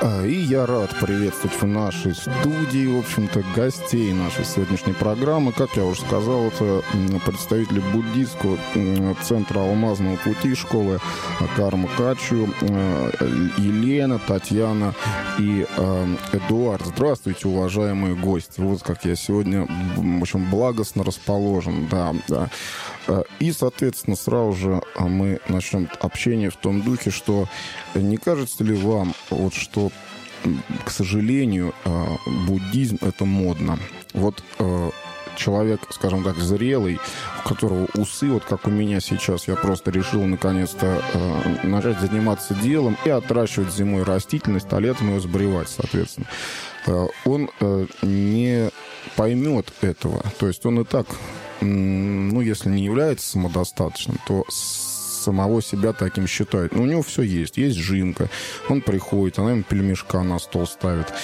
И я рад приветствовать в нашей студии, в общем-то, гостей нашей сегодняшней программы. Как я уже сказал, это представители буддийского центра Алмазного пути школы Карма Качу, Елена, Татьяна и Эдуард. Здравствуйте, уважаемые гости. Вот как я сегодня, в общем, благостно расположен. Да. И, соответственно, сразу же мы начнем общение в том духе, что не кажется ли вам, вот что, к сожалению, буддизм — это модно. Вот человек, скажем так, зрелый, у которого усы, вот как у меня сейчас, я просто решил наконец-то начать заниматься делом и отращивать зимой растительность, а летом ее сбривать, соответственно. Он не поймет этого. То есть он и так, если не является самодостаточным, то самого себя таким считает. Но у него все есть. Есть жинка. Он приходит, она ему пельмешка на стол ставит.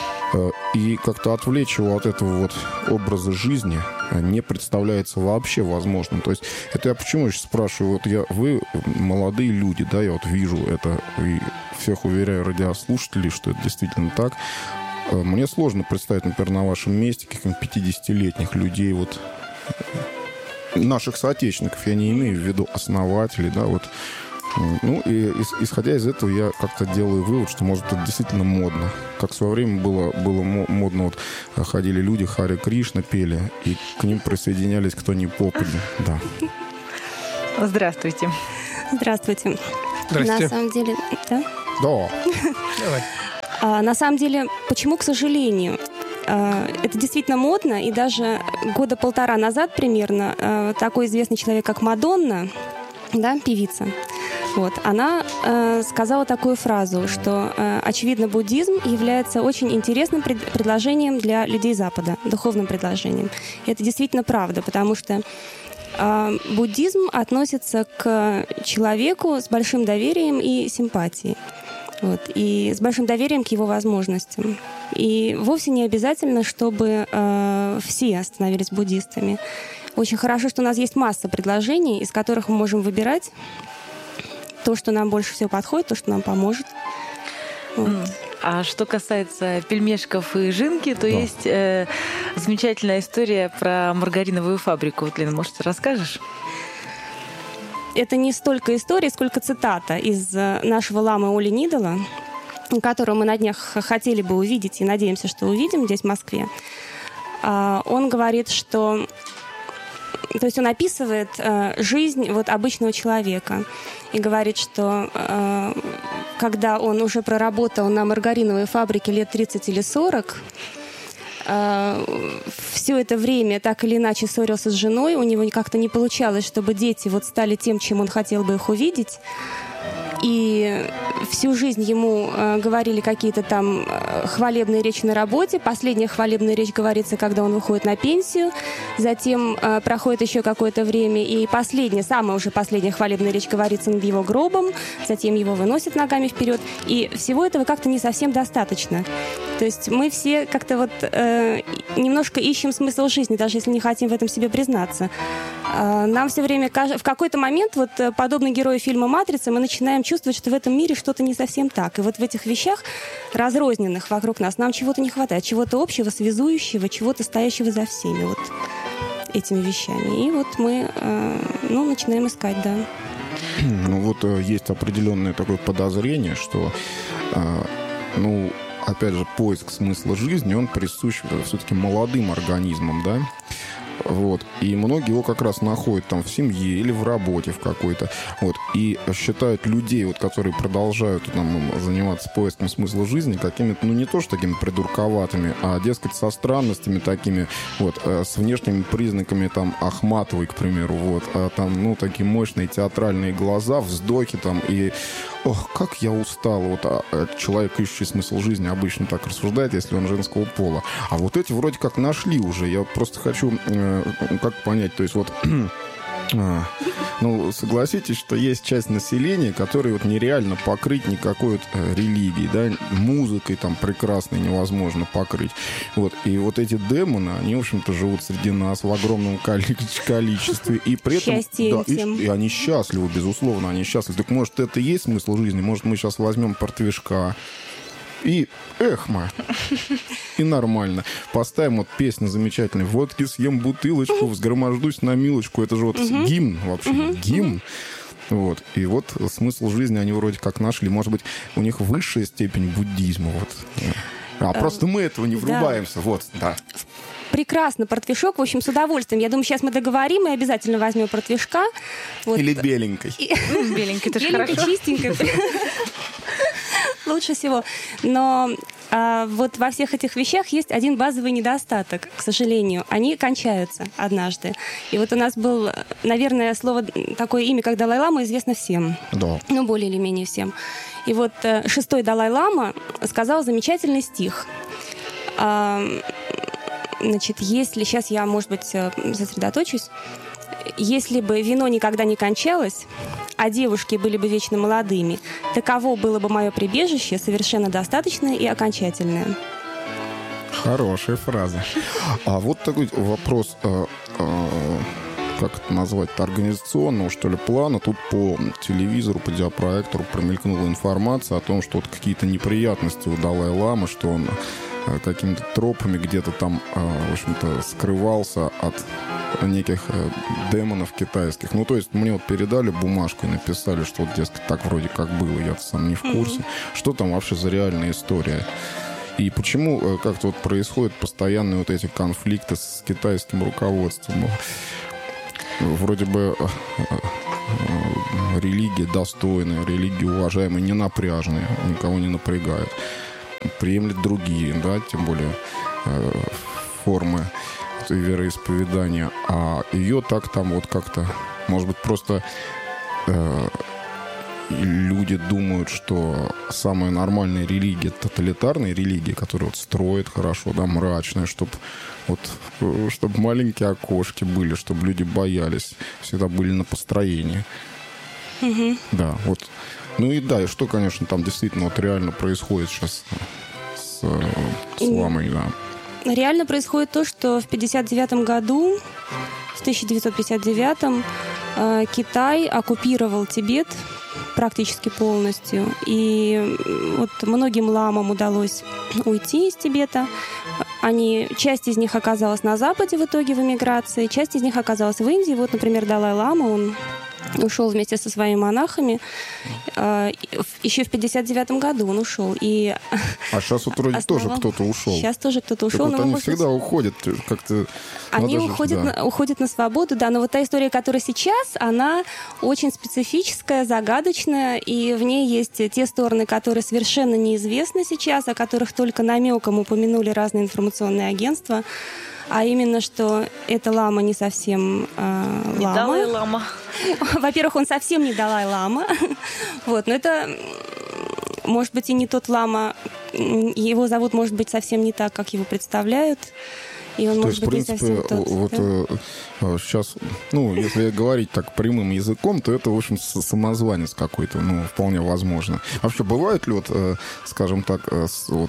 И как-то отвлечь его от этого вот образа жизни не представляется вообще возможным. То есть это я почему сейчас спрашиваю? Вот вы молодые люди, да, я вот вижу это и всех уверяю радиослушателей, что это действительно так. Мне сложно представить, например, на вашем месте каких-нибудь 50-летних людей, вот наших соотечественников, я не имею в виду основателей, да, вот. Ну, и исходя из этого, я как-то делаю вывод, что, может, это действительно модно. Как в свое время было модно, вот, ходили люди, Харе Кришна пели, и к ним присоединялись кто ни попадя, да. Здравствуйте. Здравствуйте. Здрасте. На самом деле, да? Да. Давай. На самом деле, почему, к сожалению? Это действительно модно, и даже года полтора назад примерно такой известный человек, как Мадонна, да, певица, вот, она сказала такую фразу, что, очевидно, буддизм является очень интересным предложением для людей Запада, духовным предложением. И это действительно правда, потому что буддизм относится к человеку с большим доверием и симпатией. Вот, и с большим доверием к его возможностям. И вовсе не обязательно, чтобы все становились буддистами. Очень хорошо, что у нас есть масса предложений, из которых мы можем выбирать то, что нам больше всего подходит, то, что нам поможет. Вот. А что касается пельмешков и жинки, то да. Есть замечательная история про маргариновую фабрику. Вот, Лена, может, расскажешь? Это не столько история, сколько цитата из нашего ламы Оли Нидала, которую мы на днях хотели бы увидеть и надеемся, что увидим здесь, в Москве. Он говорит, что... То есть он описывает жизнь вот обычного человека и говорит, что когда он уже проработал на маргариновой фабрике лет 30 или 40, все это время так или иначе ссорился с женой, у него как-то не получалось, чтобы дети вот стали тем, чем он хотел бы их увидеть. И всю жизнь ему говорили какие-то там хвалебные речи на работе. Последняя хвалебная речь говорится, когда он выходит на пенсию. Затем проходит еще какое-то время, и самая уже последняя хвалебная речь говорится над его гробом. Затем его выносят ногами вперед. И всего этого как-то не совсем достаточно. То есть мы все как-то вот немножко ищем смысл жизни, даже если не хотим в этом себе признаться. Нам все время в какой-то момент, вот подобно герою фильма «Матрица», мы начинаем чувствовать, что в этом мире что-то не совсем так. И вот в этих вещах, разрозненных вокруг нас, нам чего-то не хватает, чего-то общего, связующего, чего-то стоящего за всеми вот этими вещами. И вот мы начинаем искать, да. Ну вот есть определенное такое подозрение, что, опять же, поиск смысла жизни, он присущ все-таки молодым организмам, да? Вот. И многие его как раз находят там в семье или в работе в какой-то. Вот. И считают людей, вот, которые продолжают там заниматься поиском смысла жизни, какими-то, не то что такими придурковатыми, а, дескать, со странностями такими, вот, с внешними признаками там Ахматовой, к примеру, вот, а там, такие мощные театральные глаза, вздохи там, и ох, как я устал. Вот, человек, ищущий смысл жизни, обычно так рассуждает, если он женского пола. А вот эти вроде как нашли уже. Я просто хочу как понять, то есть вот согласитесь, что есть часть населения, которой вот нереально покрыть никакой вот религией, да, музыкой там прекрасной невозможно покрыть. Вот. И вот эти демоны, они, в общем-то, живут среди нас в огромном количестве. И при этом... Счастье и они счастливы, безусловно, они счастливы. Так может, это и есть смысл жизни? Может, мы сейчас возьмем портвишка, И эхма. И нормально. Поставим вот песню замечательную. Водки съем бутылочку, взгромождусь на милочку. Это же вот гимн вообще. Гимн. Вот. И вот смысл жизни они вроде как нашли. Может быть, у них высшая степень буддизма. Вот. А просто мы этого не врубаемся. Вот, да. Прекрасно, портвишок. В общем, с удовольствием. Я думаю, сейчас мы договорим и обязательно возьмем портвишка. Вот. Или беленькой. Беленькой, это же хорошо. Чистенькой. Лучше всего. Но вот во всех этих вещах есть один базовый недостаток, к сожалению. Они кончаются однажды. И вот у нас был, наверное, слово, такое имя, как Далай-лама, известно всем. Да. Ну, более или менее всем. И вот 6-й Далай-лама сказал замечательный стих. Значит, если... Сейчас я, может быть, сосредоточусь. Если бы вино никогда не кончалось, а девушки были бы вечно молодыми, таково было бы мое прибежище, совершенно достаточное и окончательное. Хорошая фраза. А вот такой вопрос, как это назвать, организационного, что ли, плана. Тут по телевизору, по диапроектору промелькнула информация о том, что вот какие-то неприятности у Далай-ламы, что он какими-то тропами где-то там, в общем-то, скрывался от неких демонов китайских. Ну, то есть мне вот передали бумажку и написали, что вот, дескать, так вроде как было, я-то сам не в курсе. Что там вообще за реальная история? И почему как-то вот происходят постоянные вот эти конфликты с китайским руководством? Вроде бы религия достойная, религия уважаемая, не напряжная, никого не напрягает. Приемлет другие, да, тем более формы вероисповедания, а ее так там вот как-то, может быть, просто люди думают, что самая нормальная религия — тоталитарная религия, которая вот строит хорошо, да, мрачная, чтобы маленькие окошки были, чтобы люди боялись, всегда были на построении. Да, вот. Ну и да, и что, конечно, там действительно вот реально происходит сейчас с ламой, да. Реально происходит то, что в 1959 Китай оккупировал Тибет практически полностью. И вот многим ламам удалось уйти из Тибета. Часть из них оказалась на Западе в итоге в эмиграции, часть из них оказалась в Индии. Вот, например, Далай-лама, он ушел вместе со своими монахами. Еще в 59 году он ушел. А сейчас вот вроде тоже кто-то ушел. Сейчас тоже кто-то ушел. Вот они всегда уходят как-то... Они уходят на свободу, да. Но вот та история, которая сейчас, она очень специфическая, загадочная, и в ней есть те стороны, которые совершенно неизвестны сейчас, о которых только намеком упомянули разные информационные агентства. А именно, что эта лама не совсем лама. Не Далай-лама. Во-первых, он совсем не Далай-лама. Вот, но это, может быть, и не тот лама. Его зовут, может быть, совсем не так, как его представляют. И он, может быть, не совсем тот. Вот сейчас, ну, если говорить так прямым языком, то это, в общем, самозванец какой-то, ну, вполне возможно. Вообще, бывает ли, вот, скажем так, вот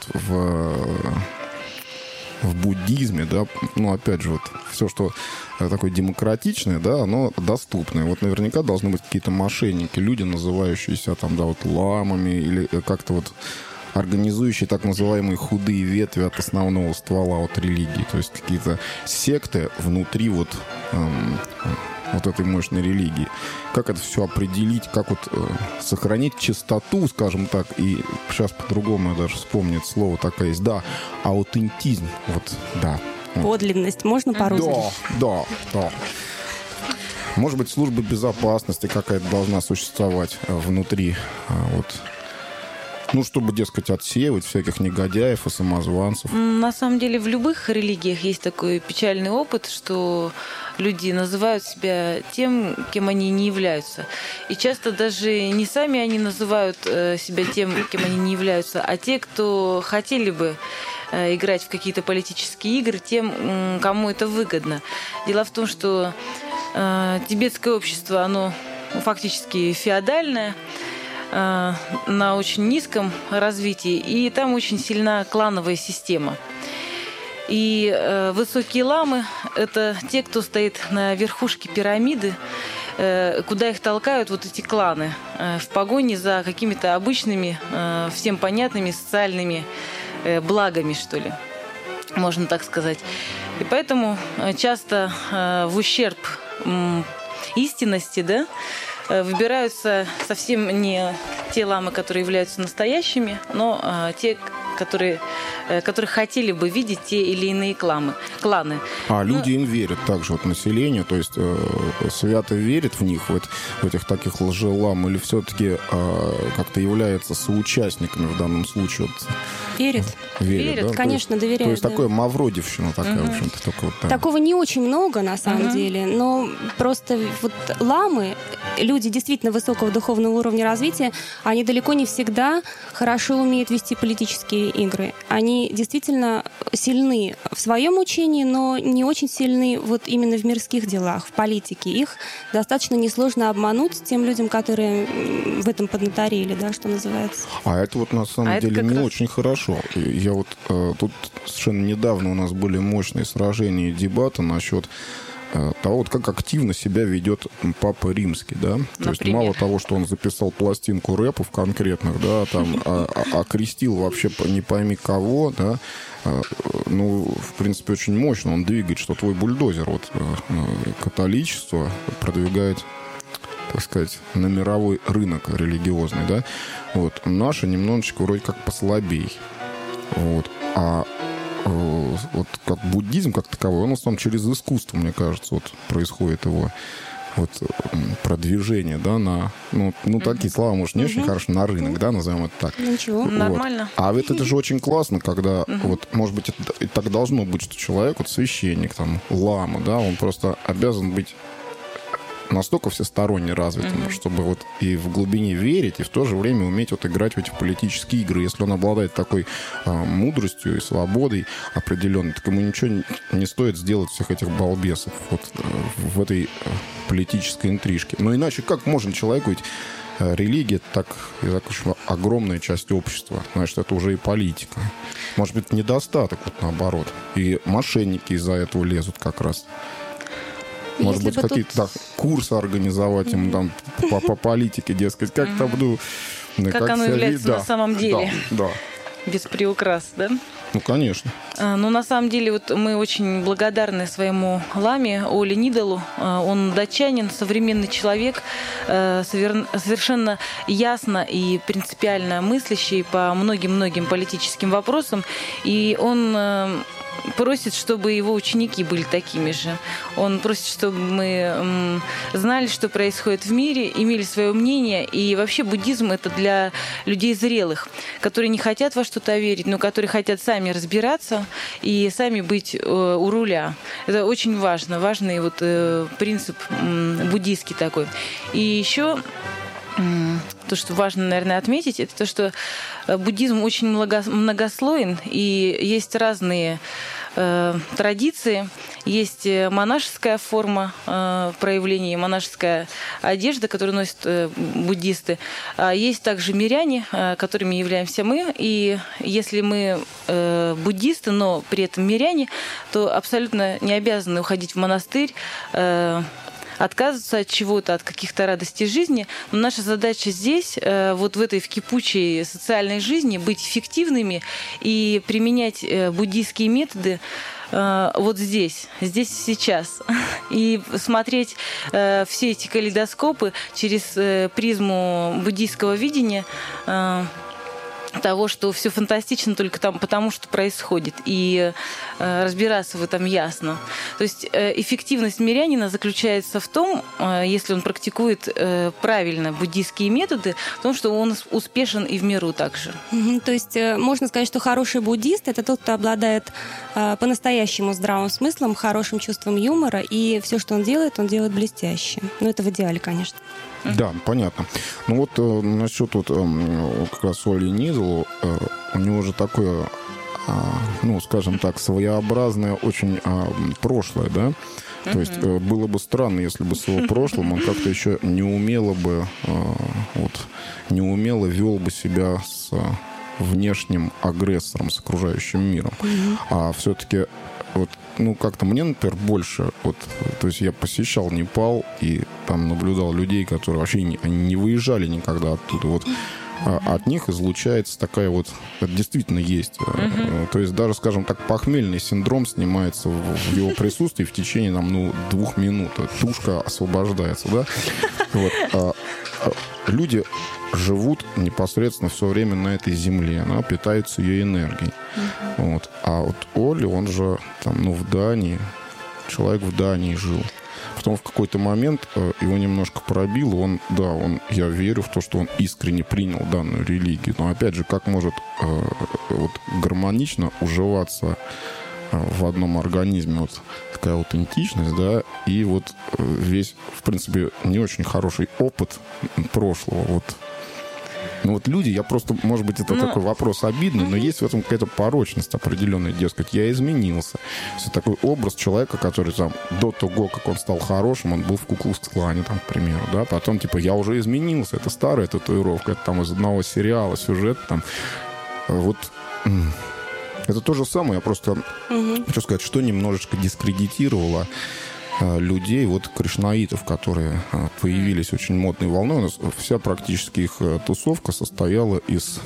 в буддизме, да, ну, опять же, вот все, что такое демократичное, да, оно доступное. Вот наверняка должны быть какие-то мошенники, люди, называющиеся там, да, вот ламами или как-то вот организующие так называемые худые ветви от основного ствола от религии. То есть какие-то секты внутри вот этой мощной религии. Как это все определить, как вот сохранить чистоту, скажем так, и сейчас по-другому я даже вспомню это слово такое есть, да, аутентизм, вот, да. Подлинность, можно по-русски? Да. Может быть, служба безопасности какая-то должна существовать внутри, вот. Ну, чтобы, дескать, отсеивать всяких негодяев и самозванцев. На самом деле, в любых религиях есть такой печальный опыт, что люди называют себя тем, кем они не являются. И часто даже не сами они называют себя тем, кем они не являются, а те, кто хотели бы играть в какие-то политические игры, тем, кому это выгодно. Дело в том, что тибетское общество, оно фактически феодальное, на очень низком развитии, и там очень сильна клановая система. И высокие ламы – это те, кто стоит на верхушке пирамиды, куда их толкают вот эти кланы в погоне за какими-то обычными, всем понятными социальными благами, что ли, можно так сказать. И поэтому часто в ущерб истинности, да, выбираются совсем не те ламы, которые являются настоящими, но те, которые хотели бы видеть те или иные кланы. А люди им верят также, вот население, то есть свято верит в них, вот, в этих таких лжелам, или все-таки как-то является соучастниками в данном случае? Вот, верит, да? Конечно, доверяют. То есть такое мавродивщина такая, в общем-то. Только вот, да. Такого не очень много, на самом деле, но просто вот ламы, люди действительно высокого духовного уровня развития, они далеко не всегда хорошо умеют вести политические игры. Они действительно сильны в своем учении, но не очень сильны вот именно в мирских делах, в политике. Их достаточно несложно обмануть тем людям, которые в этом поднаторели, да, что называется. А это вот на самом деле не очень хорошо. Я вот тут совершенно недавно у нас были мощные сражения и дебаты насчет того, вот как активно себя ведет Папа Римский, да? То есть мало того, что он записал пластинку рэпов конкретных, да, там окрестил вообще не пойми кого, да, ну, в принципе, очень мощно он двигает, что твой бульдозер, вот, католичество продвигает, так сказать, на мировой рынок религиозный, да, вот, наши немножечко вроде как послабей, вот, вот как буддизм как таковой, он в основном через искусство, мне кажется, вот происходит его вот продвижение, да, на, ну такие слова, может, не очень хорошо, на рынок, да, назовем это так. Ничего. Вот. Нормально. А вот это же очень классно, когда, вот, может быть, это так должно быть, что человек, вот священник, там, лама, да, он просто обязан быть настолько всесторонне развитым, чтобы вот и в глубине верить, и в то же время уметь вот играть в эти политические игры. Если он обладает такой мудростью и свободой определенной, так ему ничего не стоит сделать всех этих балбесов вот в этой политической интрижке. Но иначе как можно человеку, ведь религия так огромная часть общества, значит, это уже и политика. Может быть, недостаток, вот наоборот. И мошенники из-за этого лезут как раз. Может быть, какие-то курсы организовать им там по политике, дескать, как там, как оно является на самом деле. Да. Без приукрас, да? Ну, конечно. Ну, на самом деле, вот мы очень благодарны своему ламе Оле Нидолу. Он датчанин, современный человек, совершенно ясно и принципиально мыслящий по многим-многим политическим вопросам. И он просит, чтобы его ученики были такими же. Он просит, чтобы мы знали, что происходит в мире, имели свое мнение. И вообще буддизм — это для людей зрелых, которые не хотят во что-то верить, но которые хотят сами разбираться и сами быть у руля. Это очень важно. Важный вот принцип буддийский такой. И еще то, что важно, наверное, отметить, это то, что буддизм очень многослойен, и есть разные традиции. Есть монашеская форма проявления, монашеская одежда, которую носят буддисты. Есть также миряне, которыми являемся мы. И если мы буддисты, но при этом миряне, то абсолютно не обязаны уходить в монастырь, отказываться от чего-то, от каких-то радостей жизни. Но наша задача здесь, вот в этой в кипучей социальной жизни, быть эффективными и применять буддийские методы вот здесь и сейчас. И смотреть все эти калейдоскопы через призму буддийского видения, того, что все фантастично только там, потому что происходит, и разбираться в этом ясно. То есть эффективность мирянина заключается в том, если он практикует правильно буддийские методы, в том, что он успешен и в миру также. То есть можно сказать, что хороший буддист — это тот, кто обладает по-настоящему здравым смыслом, хорошим чувством юмора, и все, что он делает блестяще. Ну, это в идеале, конечно. Да, понятно. Ну вот насчет вот как раз Оли Нидолу, у него же такое, ну, скажем так, своеобразное очень прошлое, да? То есть было бы странно, если бы с его прошлым он как-то еще неумело вел бы себя с внешним агрессором, с окружающим миром. А все-таки вот, ну, как-то мне, например, больше, вот, то есть я посещал Непал и там наблюдал людей, которые вообще они не выезжали никогда оттуда, вот. От них излучается такая вот... Это действительно есть. То есть даже, скажем так, похмельный синдром снимается в его присутствии в течение, 2 минут. Тушка освобождается, да? Вот. Люди живут непосредственно все время на этой земле. Она питается ее энергией. Вот. А вот Оли, он же там, в Дании. Человек в Дании жил. Потом в какой-то момент его немножко пробило. Я верю в то, что он искренне принял данную религию. Но опять же, как может вот гармонично уживаться в одном организме вот такая аутентичность, да, и вот весь, в принципе, не очень хороший опыт прошлого, вот. Ну вот люди, я просто, может быть, это такой вопрос обидный, но есть в этом какая-то порочность определенная, дескать, я изменился. Это такой образ человека, который там до того, как он стал хорошим, он был в Ку-клукс-клане, там, к примеру, да, потом, типа, я уже изменился, это старая татуировка, это там из одного сериала, сюжет, там, вот... Это то же самое, я просто хочу сказать, что немножечко дискредитировало людей, вот кришнаитов, которые появились очень модной волной. У нас вся практически их тусовка состояла из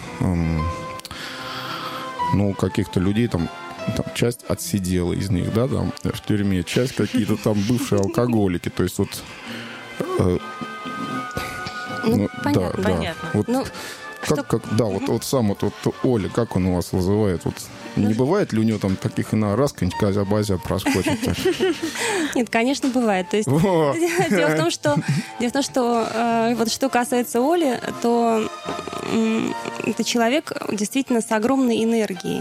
каких-то людей, там часть отсидела из них, да, там в тюрьме, часть какие-то там бывшие алкоголики. То есть вот... понятно. Вот, вот сам вот Оля, как он у вас вызывает? Вот не бывает ли у него там таких раз какая-нибудь козя-базя проскочит? Нет, конечно, бывает. То есть дело в том, что вот что касается Оли, то это человек действительно с огромной энергией.